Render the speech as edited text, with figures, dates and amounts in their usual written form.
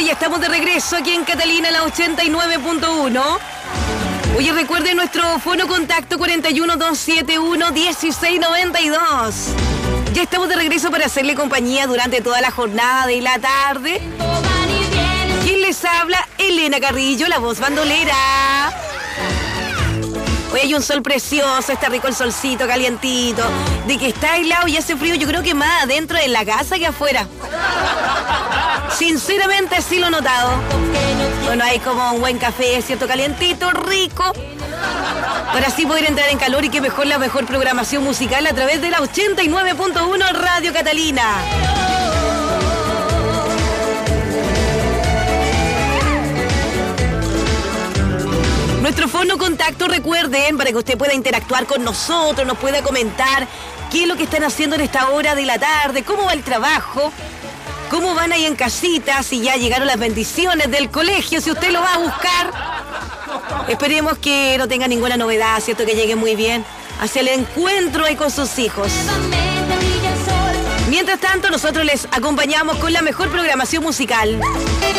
ya estamos de regreso aquí en Catalina, la 89.1. Oye, recuerden nuestro fono contacto 41271-1692. Ya estamos de regreso para hacerle compañía durante toda la jornada de la tarde. ¿Quién les habla? Elena Carrillo, la voz bandolera. Hoy hay un sol precioso, está rico el solcito, calientito. De que está helado y hace frío, yo creo que más adentro de la casa que afuera. Sinceramente sí lo he notado. Bueno, hay como un buen café, ¿cierto? Calientito, rico. Para así poder entrar en calor y que mejor la mejor programación musical a través de la 89.1 Radio Catalina. Nuestro fono contacto, recuerden, para que usted pueda interactuar con nosotros, nos pueda comentar qué es lo que están haciendo en esta hora de la tarde, cómo va el trabajo, cómo van ahí en casita, si ya llegaron las bendiciones del colegio, si usted lo va a buscar. Esperemos que no tenga ninguna novedad, ¿cierto? Que llegue muy bien hacia el encuentro ahí con sus hijos. Mientras tanto, nosotros les acompañamos con la mejor programación musical.